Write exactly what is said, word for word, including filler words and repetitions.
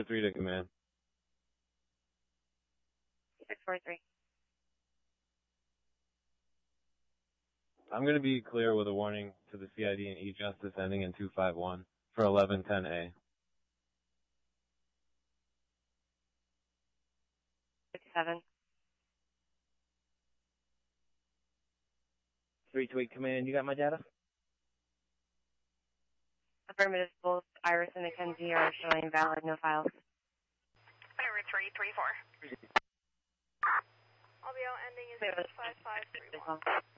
three to command. six four three. I'm going to be clear with a warning to the C I D and E-Justice ending in two five one for eleven ten A. fifty-seven. three to eight command, you got my data? Affirmative, both Iris and Mackenzie are showing valid, no files. Whatever, three three four. I'll be out ending is five five three one.